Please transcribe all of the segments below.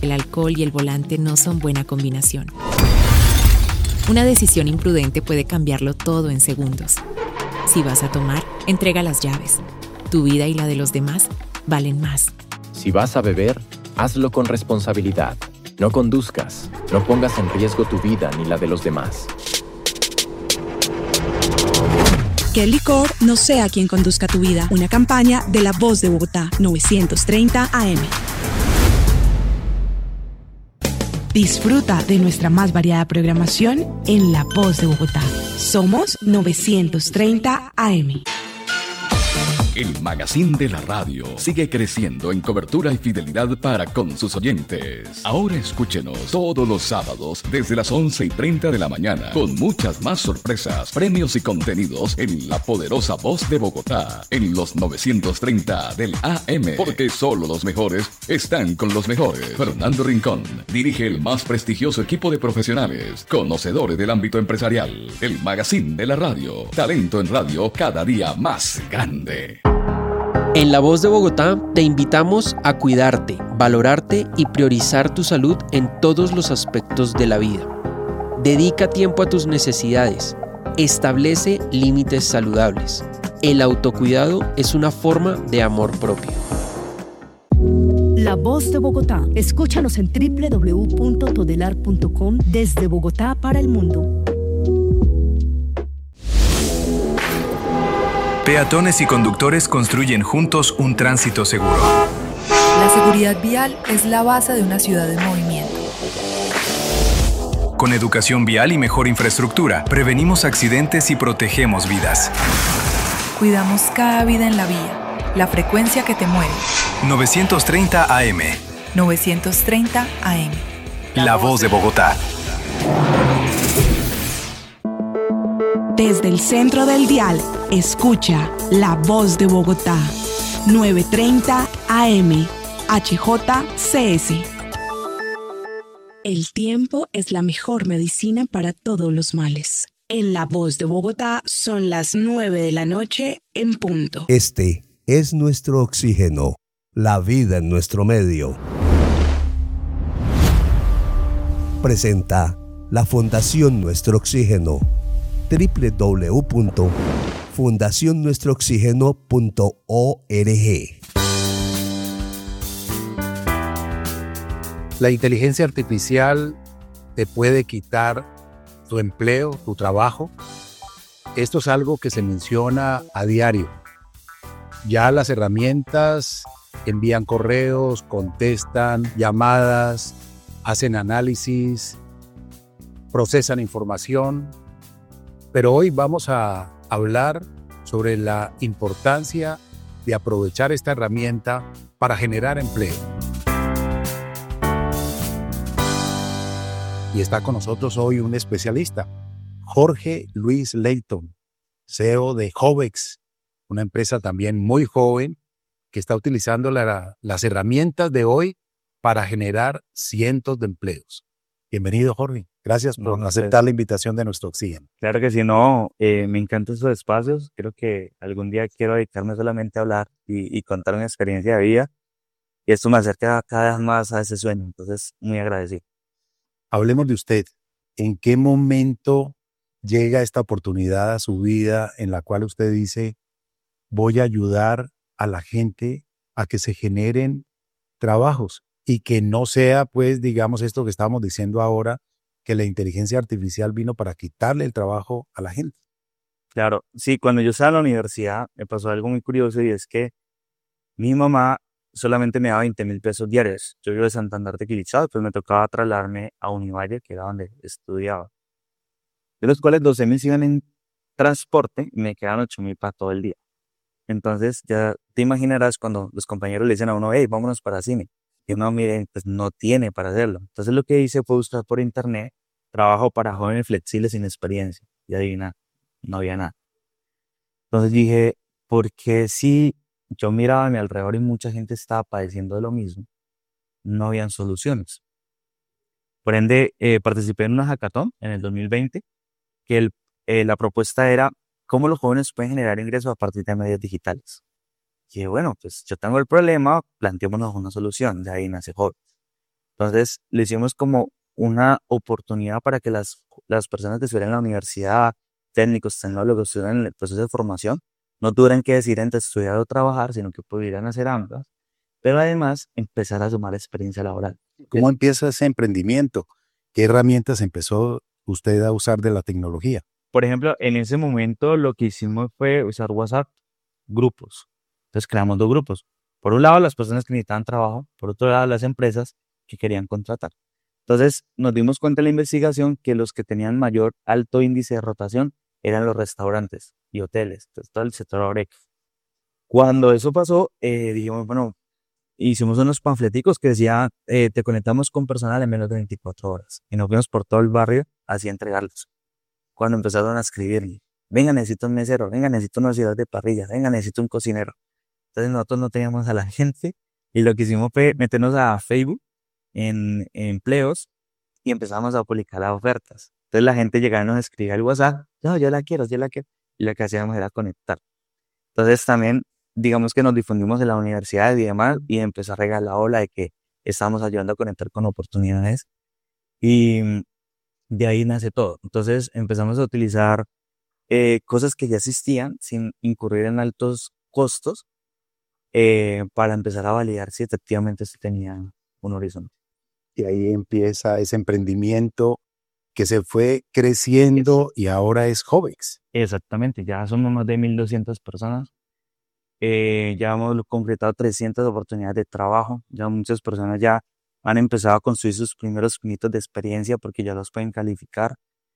el alcohol y el volante no son buena combinación. Una decisión imprudente puede cambiarlo todo en segundos. Si vas a tomar, entrega las llaves. Tu vida y la de los demás valen más. Si vas a beber, hazlo con responsabilidad. No conduzcas, no pongas en riesgo tu vida ni la de los demás. Que el licor no sea quien conduzca tu vida. Una campaña de La Voz de Bogotá, 930 AM. Disfruta de nuestra más variada programación en La Voz de Bogotá. Somos 930 AM. El magazine de la radio sigue creciendo en cobertura y fidelidad para con sus oyentes. Ahora escúchenos todos los sábados desde las 11:30 de la mañana con muchas más sorpresas, premios y contenidos en la poderosa Voz de Bogotá en los 930 del AM, porque solo los mejores están con los mejores. Fernando Rincón dirige el más prestigioso equipo de profesionales, conocedores del ámbito empresarial. El magazine de la radio, talento en radio cada día más grande. En La Voz de Bogotá te invitamos a cuidarte, valorarte y priorizar tu salud en todos los aspectos de la vida. Dedica tiempo a tus necesidades. Establece límites saludables. El autocuidado es una forma de amor propio. La Voz de Bogotá. Escúchanos en www.todelar.com desde Bogotá para el mundo. Peatones y conductores construyen juntos un tránsito seguro. La seguridad vial es la base de una ciudad en movimiento. Con educación vial y mejor infraestructura, prevenimos accidentes y protegemos vidas. Cuidamos cada vida en la vía, la frecuencia que te mueve. 930 AM. 930 AM. La Voz de Bogotá. Desde el centro del dial, escucha La Voz de Bogotá, 930 AM, HJCS. El tiempo es la mejor medicina para todos los males. En La Voz de Bogotá son las 9 de la noche en punto. Este es nuestro oxígeno, la vida en nuestro medio. Presenta la Fundación Nuestro Oxígeno. www.fundacionnuestrooxígeno.org. La inteligencia artificial te puede quitar tu empleo, tu trabajo. Esto es algo que se menciona a diario. Ya las herramientas envían correos, contestan llamadas, hacen análisis, procesan información. Pero hoy vamos a hablar sobre la importancia de aprovechar esta herramienta para generar empleo. Y está con nosotros hoy un especialista, Jorge Luis Leighton, CEO de Jovex, una empresa también muy joven que está utilizando las herramientas de hoy para generar cientos de empleos. Bienvenido, Jorge. Gracias por aceptar la invitación de Nuestro Oxígeno. Claro que sí, me encantan estos espacios. Creo que algún día quiero dedicarme solamente a hablar y contar una experiencia de vida. Y esto me acerca cada vez más a ese sueño. Entonces, muy agradecido. Hablemos de usted. ¿En qué momento llega esta oportunidad a su vida en la cual usted dice, voy a ayudar a la gente a que se generen trabajos y que no sea, pues, digamos, esto que estábamos diciendo ahora, que la inteligencia artificial vino para quitarle el trabajo a la gente? Claro, sí, cuando yo estaba en la universidad me pasó algo muy curioso y es que mi mamá solamente me daba 20.000 pesos diarios. Yo vivo de Santander de Quilichao, pues me tocaba trasladarme a Univalle, que era donde estudiaba. De los cuales 12.000 se iban en transporte y me quedaban 8.000 para todo el día. Entonces ya te imaginarás cuando los compañeros le dicen a uno, hey, vámonos para cine. Y uno, miren, pues no tiene para hacerlo. Entonces lo que hice fue buscar por internet trabajo para jóvenes flexibles sin experiencia. Y adivina, no había nada. Entonces dije, ¿por qué si yo miraba a mi alrededor y mucha gente estaba padeciendo de lo mismo, no habían soluciones? Por ende, participé en una hackathon en el 2020, que la propuesta era cómo los jóvenes pueden generar ingresos a partir de medios digitales. Y dije, bueno, pues yo tengo el problema, planteémonos una solución. De ahí nace Jovex. Entonces, le hicimos como una oportunidad para que las personas que estuvieran en la universidad, técnicos, tecnólogos, estuvieran en el proceso de formación, no tuvieran que decidir entre estudiar o trabajar, sino que pudieran hacer ambas, pero además empezar a sumar experiencia laboral. ¿Cómo empieza ese emprendimiento? ¿Qué herramientas empezó usted a usar de la tecnología? Por ejemplo, en ese momento lo que hicimos fue usar WhatsApp, grupos. Entonces creamos 2 grupos. Por un lado, las personas que necesitaban trabajo, por otro lado, las empresas que querían contratar. Entonces nos dimos cuenta en la investigación que los que tenían mayor alto índice de rotación eran los restaurantes y hoteles, entonces todo el sector horeca. Cuando eso pasó, dijimos, bueno, hicimos unos panfleticos que decía, te conectamos con personal en menos de 24 horas. Y nos fuimos por todo el barrio así a entregarlos. Cuando empezaron a escribirme, venga, necesito un mesero, venga, necesito una auxiliar de parrilla, venga, necesito un cocinero. Entonces nosotros no teníamos a la gente y lo que hicimos fue meternos a Facebook en empleos y empezamos a publicar las ofertas. Entonces la gente llegaba y nos escribía al WhatsApp, no, yo la quiero. Y lo que hacíamos era conectar. Entonces también, digamos que nos difundimos en la universidad y demás y empezó a regar la ola de que estábamos ayudando a conectar con oportunidades y de ahí nace todo. Entonces empezamos a utilizar cosas que ya existían sin incurrir en altos costos para empezar a validar si efectivamente se tenía un horizonte. Y ahí empieza ese emprendimiento que se fue creciendo y ahora es Jovex. Exactamente, ya somos más de 1.200 personas. Ya hemos concretado 300 oportunidades de trabajo. Ya muchas personas ya han empezado a construir sus primeros pinitos de experiencia porque ya los pueden calificar.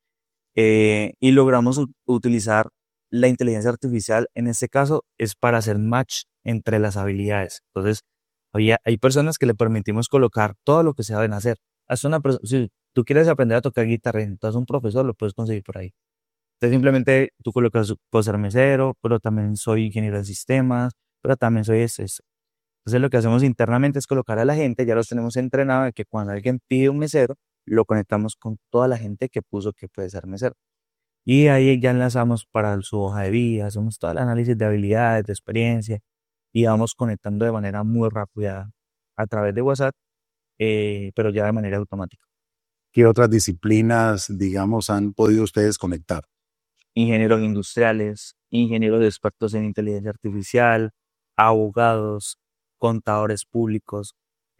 Y logramos utilizar la inteligencia artificial. En este caso es para hacer match entre las habilidades. Entonces, hay personas que le permitimos colocar todo lo que se saben hacer. Si tú quieres aprender a tocar guitarra, entonces un profesor lo puedes conseguir por ahí. Entonces simplemente tú colocas, puedo ser mesero, pero también soy ingeniero de sistemas, pero también soy eso. Entonces lo que hacemos internamente es colocar a la gente, ya los tenemos entrenados, de que cuando alguien pide un mesero, lo conectamos con toda la gente que puso que puede ser mesero. Y ahí ya enlazamos para su hoja de vida, hacemos todo el análisis de habilidades, de experiencia, y vamos conectando de manera muy rápida a través de WhatsApp, pero ya de manera automática. ¿Qué otras disciplinas, digamos, han podido ustedes conectar? Ingenieros industriales, ingenieros expertos en inteligencia artificial, abogados, contadores públicos.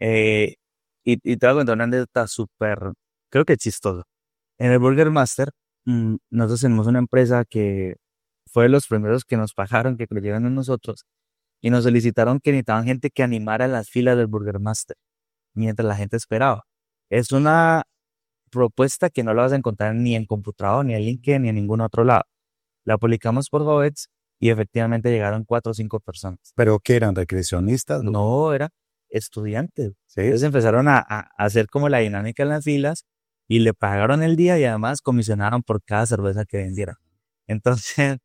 Y te voy a contar una anécdota súper, creo que chistosa. En el Burger Master, nosotros tenemos una empresa que fue de los primeros que nos pagaron, que creyeron en nosotros, y nos solicitaron que necesitaban gente que animara las filas del Burger Master, mientras la gente esperaba. Es una propuesta que no la vas a encontrar ni en Computrador, ni en LinkedIn, ni en ningún otro lado. La publicamos por Jovex y efectivamente llegaron 4 o 5 personas. ¿Pero qué eran, recreacionistas? No, eran estudiantes. ¿Sí? Entonces empezaron a hacer como la dinámica en las filas y le pagaron el día y además comisionaron por cada cerveza que vendieran. Entonces,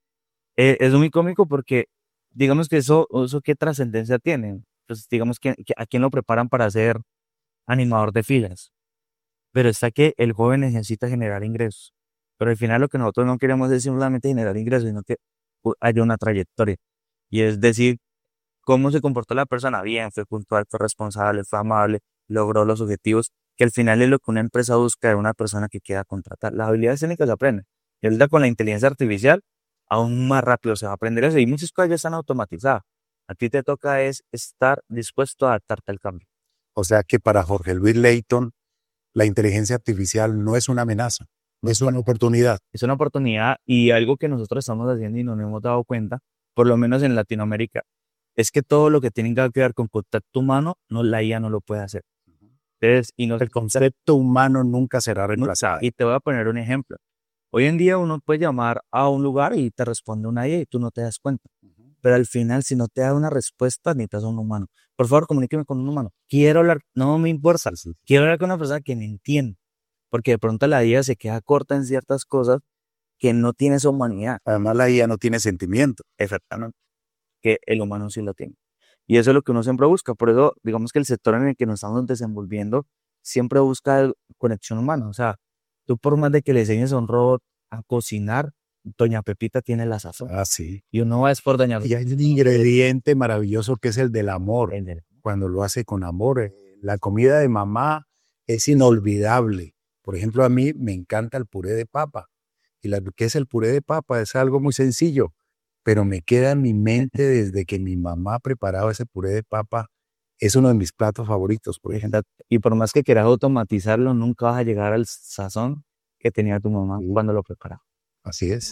es muy cómico porque digamos que eso ¿qué trascendencia tiene? Pues digamos que a quién lo preparan para ser animador de filas. Pero está que el joven necesita generar ingresos. Pero al final lo que nosotros no queremos es simplemente generar ingresos, sino que haya una trayectoria. Y es decir, cómo se comportó la persona. Bien, fue puntual, fue responsable, fue amable, logró los objetivos, que al final es lo que una empresa busca de una persona que quiera contratar. Las habilidades técnicas se aprenden. Y ahorita con la inteligencia artificial, aún más rápido se va a aprender eso. Y muchas cosas ya están automatizadas. A ti te toca es estar dispuesto a adaptarte al cambio. O sea que para Jorge Luis Leighton, la inteligencia artificial no es una amenaza, es una oportunidad. Es una oportunidad y algo que nosotros estamos haciendo y no nos hemos dado cuenta, por lo menos en Latinoamérica, es que todo lo que tiene que ver con contacto humano, la IA no lo puede hacer. Entonces, el concepto humano nunca será reemplazado. Y te voy a poner un ejemplo. Hoy en día uno puede llamar a un lugar y te responde una IA y tú no te das cuenta. Pero al final, si no te da una respuesta, necesitas a un humano. Por favor, comuníqueme con un humano. Quiero hablar, no me importa. Quiero hablar con una persona que me entienda. Porque de pronto la IA se queda corta en ciertas cosas que no tiene esa humanidad. Además, la IA no tiene sentimiento. Exactamente. Que el humano sí lo tiene. Y eso es lo que uno siempre busca. Por eso, digamos que el sector en el que nos estamos desenvolviendo siempre busca conexión humana. O sea, tú por más de que le enseñes a un robot a cocinar, Doña Pepita tiene la sazón. Ah, sí. Y uno va es por Doña Pepita. Y hay un ingrediente maravilloso que es el del amor. Cuando lo hace con amor. La comida de mamá es inolvidable. Por ejemplo, a mí me encanta el puré de papa. ¿Y qué es el puré de papa? Es algo muy sencillo, pero me queda en mi mente desde que mi mamá preparaba ese puré de papa. Es uno de mis platos favoritos, por ejemplo. Y por más que quieras automatizarlo, nunca vas a llegar al sazón que tenía tu mamá cuando lo preparaba. Así es.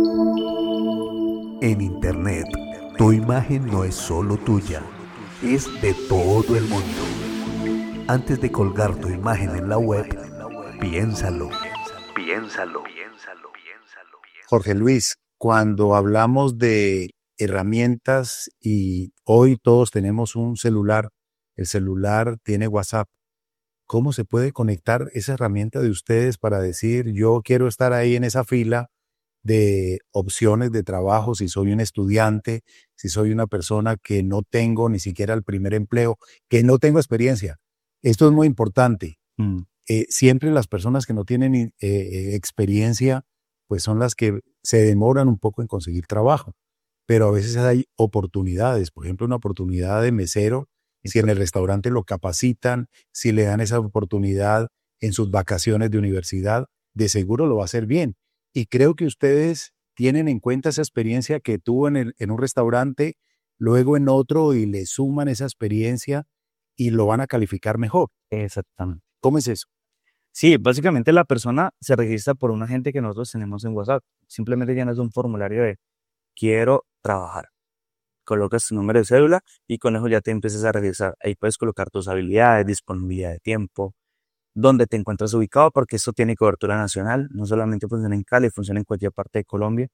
En Internet, tu imagen no es solo tuya, es de todo el mundo. Antes de colgar tu imagen en la web, piénsalo. Jorge Luis, cuando hablamos de herramientas y hoy todos tenemos un celular, el celular tiene WhatsApp. ¿Cómo se puede conectar esa herramienta de ustedes para decir yo quiero estar ahí en esa fila de opciones de trabajo, si soy un estudiante, si soy una persona que no tengo ni siquiera el primer empleo, que no tengo experiencia? Esto es muy importante. Siempre las personas que no tienen experiencia, pues son las que se demoran un poco en conseguir trabajo. Pero a veces hay oportunidades, por ejemplo, una oportunidad de mesero, si en el restaurante lo capacitan, si le dan esa oportunidad en sus vacaciones de universidad, de seguro lo va a hacer bien. Y creo que ustedes tienen en cuenta esa experiencia que tuvo en un restaurante, luego en otro y le suman esa experiencia y lo van a calificar mejor. Exactamente. ¿Cómo es eso? Sí, básicamente la persona se registra por un agente que nosotros tenemos en WhatsApp. Simplemente llenas un formulario de quiero trabajar. Colocas tu número de cédula y con eso ya te empiezas a registrar. Ahí puedes colocar tus habilidades, disponibilidad de tiempo, dónde te encuentras ubicado, porque esto tiene cobertura nacional, no solamente funciona en Cali, funciona en cualquier parte de Colombia.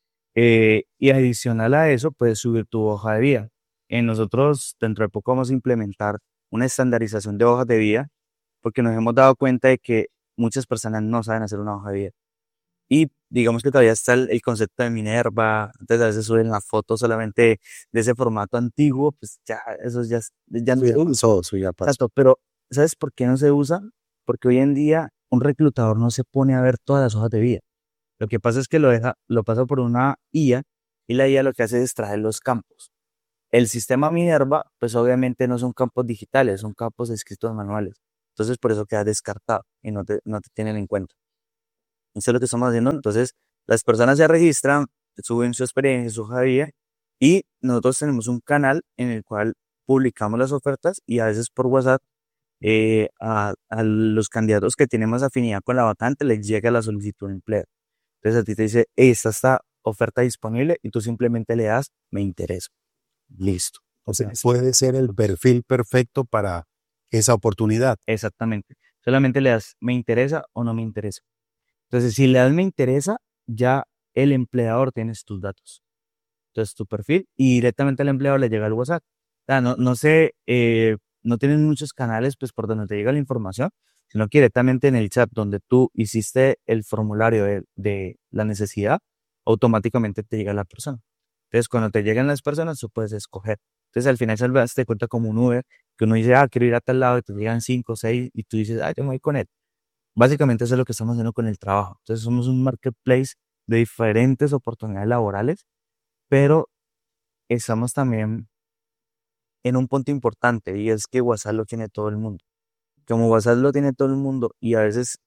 Y adicional a eso, puedes subir tu hoja de vida. Nosotros dentro de poco vamos a implementar una estandarización de hojas de vida, porque nos hemos dado cuenta de que muchas personas no saben hacer una hoja de vida. Y digamos que todavía está el concepto de Minerva, entonces a veces suben la foto solamente de ese formato antiguo, pues ya, eso ya no se usa. Exacto, pero ¿sabes por qué no se usa? Porque hoy en día un reclutador no se pone a ver todas las hojas de vida. Lo que pasa es que lo pasa por una IA y la IA lo que hace es extraer los campos. El sistema Minerva, pues obviamente no son campos digitales, son campos escritos manuales. Entonces por eso queda descartado y no te tienen en cuenta. Eso es lo que estamos haciendo. Entonces, las personas se registran, suben su experiencia, su hoja de vida, y nosotros tenemos un canal en el cual publicamos las ofertas y a veces por WhatsApp a los candidatos que tienen más afinidad con la vacante les llega la solicitud de empleo. Entonces a ti te dice, esta está oferta disponible y tú simplemente le das, me interesa. Listo. O sea, puede ser el perfil perfecto para esa oportunidad. Exactamente. Solamente le das, me interesa o no me interesa. Entonces, si le das me interesa, ya el empleador tiene tus datos. Entonces, tu perfil y directamente al empleador le llega el WhatsApp. O sea, no sé, no tienen muchos canales pues por donde te llega la información, sino que directamente en el chat donde tú hiciste el formulario de la necesidad, automáticamente te llega la persona. Entonces, cuando te llegan las personas, tú puedes escoger. Entonces, al final salvas te cuenta como un Uber, que uno dice, quiero ir a tal lado, y te llegan 5 o 6, y tú dices, yo me voy con él. Básicamente eso es lo que estamos haciendo con el trabajo. Entonces somos un marketplace de diferentes oportunidades laborales, pero estamos también en un punto importante y es que WhatsApp lo tiene todo el mundo. Como WhatsApp lo tiene todo el mundo y a veces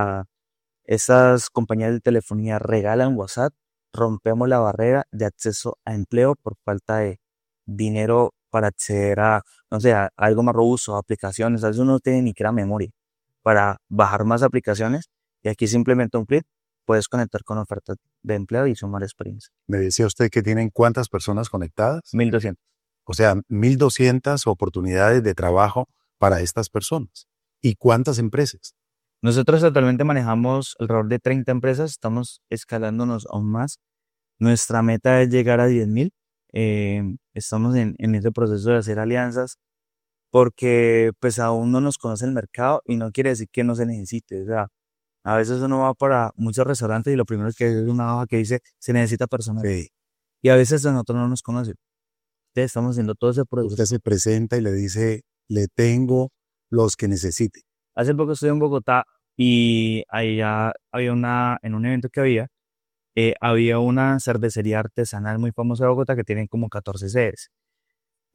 esas compañías de telefonía regalan WhatsApp, rompemos la barrera de acceso a empleo por falta de dinero para acceder a, no sé, a algo más robusto, a aplicaciones. A veces uno no tiene ni siquiera memoria para bajar más aplicaciones y aquí simplemente un clic puedes conectar con ofertas de empleo y sumar experiencia. Me decía usted que tienen ¿cuántas personas conectadas? 1,200. O sea, 1,200 oportunidades de trabajo para estas personas. ¿Y cuántas empresas? Nosotros actualmente manejamos alrededor de 30 empresas, estamos escalándonos aún más. Nuestra meta es llegar a 10,000. Estamos en ese proceso de hacer alianzas, porque pues aún no nos conoce el mercado y no quiere decir que no se necesite. O sea, a veces uno va para muchos restaurantes y lo primero es que hay una hoja que dice se necesita personal. Sí. Y a veces a nosotros no nos conocen. Entonces estamos haciendo todo ese proceso. Usted se presenta y le dice, le tengo los que necesite. Hace poco estuve en Bogotá y allá había en un evento que había una cervecería artesanal muy famosa de Bogotá que tiene como 14 sedes.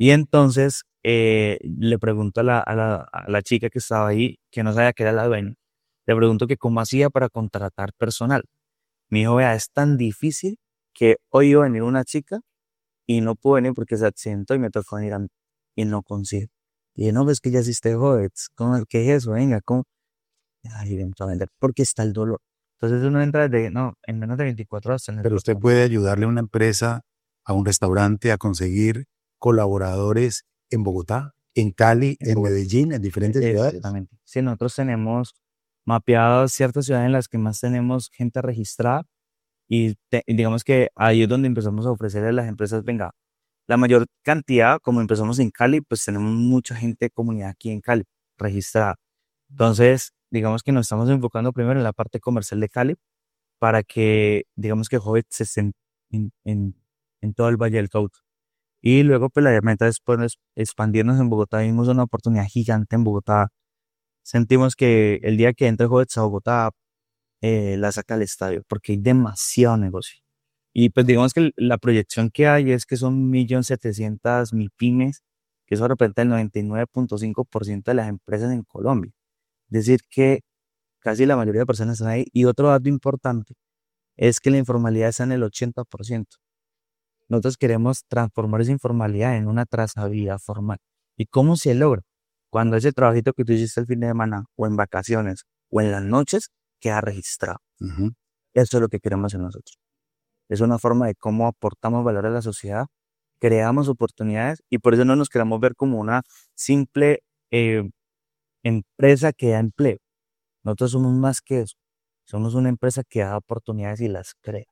Y entonces le pregunto a la chica que estaba ahí, que no sabía que era la dueña, le pregunto que cómo hacía para contratar personal. Me dijo, vea, es tan difícil que hoy iba a venir una chica y no pudo venir porque se accidentó y me tocó venir a mí y no consigo. Y dije, no, pues que ya hiciste Hobbits, ¿qué es eso? Venga, ¿cómo? Ay, vamos a vender, porque está el dolor. Entonces uno entra no, en menos de 24 horas. Pero usted puede ayudarle a una empresa, a un restaurante, a conseguir colaboradores en Bogotá, en Cali, en Medellín, en diferentes ciudades. Exactamente. Sí, nosotros tenemos mapeadas ciertas ciudades en las que más tenemos gente registrada y digamos que ahí es donde empezamos a ofrecerle a las empresas, venga, la mayor cantidad, como empezamos en Cali, pues tenemos mucha gente de comunidad aquí en Cali registrada. Entonces, digamos que nos estamos enfocando primero en la parte comercial de Cali para que, digamos que Hobbit se esté en todo el Valle del Cauca. Y luego, pues la meta es pues, expandirnos en Bogotá. Vimos una oportunidad gigante en Bogotá. Sentimos que el día que entre Hobbit a Bogotá, la saca al estadio, porque hay demasiado negocio. Y pues digamos que la proyección que hay es que son 1.700.000 pymes, que eso representa el 99.5% de las empresas en Colombia. Es decir, que casi la mayoría de personas están ahí. Y otro dato importante es que la informalidad está en el 80%. Nosotros queremos transformar esa informalidad en una trazabilidad formal. ¿Y cómo se logra? Cuando ese trabajito que tú hiciste el fin de semana, o en vacaciones, o en las noches, queda registrado. Eso es lo que queremos hacer nosotros. Es una forma de cómo aportamos valor a la sociedad, creamos oportunidades, y por eso no nos queremos ver como una simple empresa que da empleo. Nosotros somos más que eso. Somos una empresa que da oportunidades y las crea.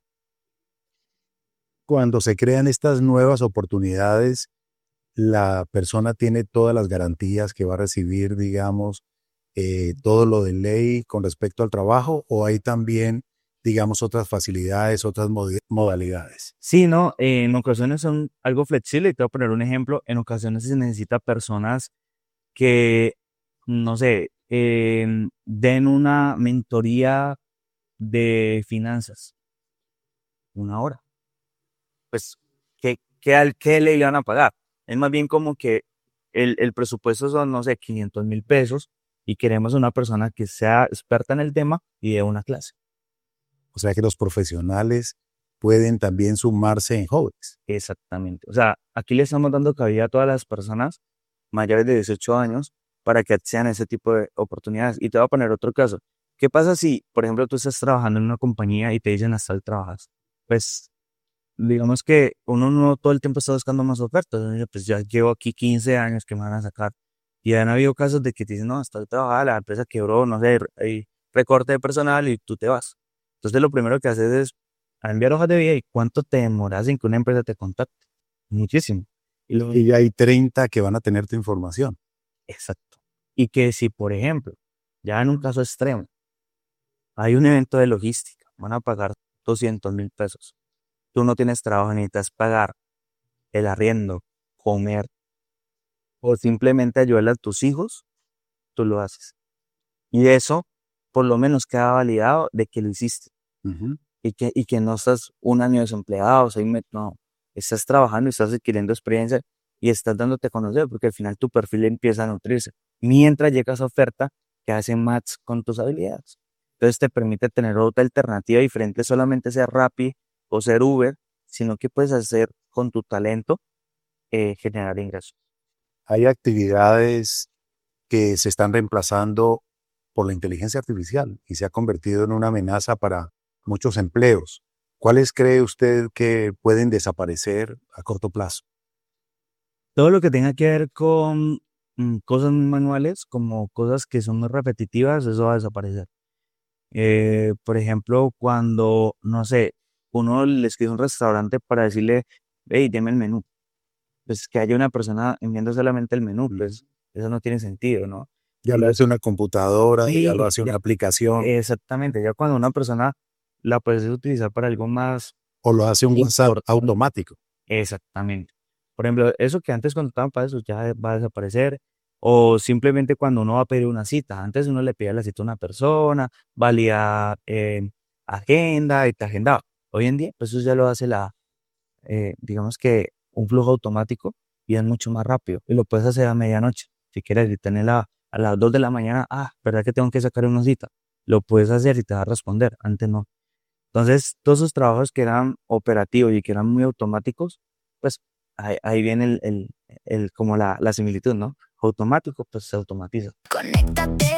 Cuando se crean estas nuevas oportunidades, la persona tiene todas las garantías que va a recibir, digamos, todo lo de ley con respecto al trabajo, o hay también, digamos, otras facilidades, otras modalidades. Sí, no, en ocasiones son algo flexible, y te voy a poner un ejemplo. En ocasiones se necesita personas que, no sé, den una mentoría de finanzas, 1 hora. Pues, ¿qué le iban a pagar? Es más bien como que el presupuesto son, no sé, 500.000 pesos, y queremos una persona que sea experta en el tema y dé una clase. O sea que los profesionales pueden también sumarse en Hobbits. Exactamente. O sea, aquí le estamos dando cabida a todas las personas mayores de 18 años para que accedan a ese tipo de oportunidades. Y te voy a poner otro caso. ¿Qué pasa si, por ejemplo, tú estás trabajando en una compañía y te dicen hasta el trabajas? Pues, digamos que uno no todo el tiempo está buscando más ofertas. Pues ya llevo aquí 15 años que me van a sacar. Y han habido casos de que te dicen, no, hasta el trabajar, la empresa quebró, no sé, hay recorte de personal y tú te vas. Entonces, lo primero que haces es enviar hojas de vida. ¿Y cuánto te demoras en que una empresa te contacte? Muchísimo. Y hay 30 que van a tener tu información. Exacto. Y que si, por ejemplo, ya en un caso extremo, hay un evento de logística, van a pagar 200.000 pesos. Tú no tienes trabajo, necesitas pagar el arriendo, comer, o simplemente ayudarle a tus hijos, tú lo haces. Y eso, por lo menos, queda validado de que lo hiciste. Y que no estás un año desempleado, 6 meses, no. Estás trabajando y estás adquiriendo experiencia y estás dándote a conocer, porque al final tu perfil empieza a nutrirse. Mientras llega esa oferta que hace match con tus habilidades. Entonces te permite tener otra alternativa diferente, solamente ser Rappi o ser Uber, sino que puedes hacer con tu talento generar ingresos. Hay actividades que se están reemplazando por la inteligencia artificial y se ha convertido en una amenaza para muchos empleos. ¿Cuáles cree usted que pueden desaparecer a corto plazo? Todo lo que tenga que ver con cosas muy manuales, como cosas que son muy repetitivas, eso va a desaparecer. Por ejemplo, cuando, no sé, uno le escribe a un restaurante para decirle, hey, deme el menú. Pues que haya una persona enviando solamente el menú, pues eso no tiene sentido, ¿no? Ya lo hace una computadora, Sí, ya lo hace una aplicación. Exactamente, ya cuando una persona la puedes utilizar para algo más. O lo hace un WhatsApp automático. Exactamente. Por ejemplo, eso que antes contaban para eso ya va a desaparecer. O simplemente cuando uno va a pedir una cita. Antes uno le pedía la cita a una persona, valía agenda y te agendaba. Hoy en día, pues eso ya lo hace digamos que un flujo automático, y es mucho más rápido. Y lo puedes hacer a medianoche, si quieres, y tenerla a las 2 de la mañana, ¿verdad que tengo que sacar una cita? Lo puedes hacer y te va a responder, antes no. Entonces, todos esos trabajos que eran operativos y que eran muy automáticos, pues ahí viene como la similitud, ¿no? Automático, pues se automatiza. Conéctate